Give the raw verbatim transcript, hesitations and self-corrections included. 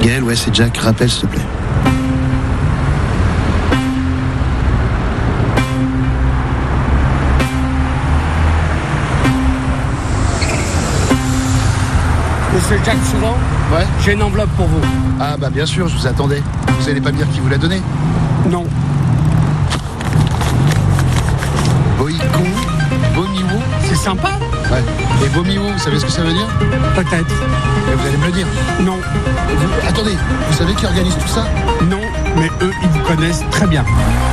Gaël, ouais, c'est Jack. Rappelle, s'il te plaît. Monsieur Jack Soudan, Ouais. j'ai une enveloppe pour vous. Ah bah bien sûr, je vous attendais. Vous allez pas me dire qui vous l'a donné? Non. Boïcon, Bomiwo. C'est sympa? Ouais. Et Bomiwo, vous savez ce que ça veut dire? Peut-être. Et vous allez me le dire. Non. Vous- attendez, vous savez qui organise tout ça? Non, mais eux, ils vous connaissent très bien.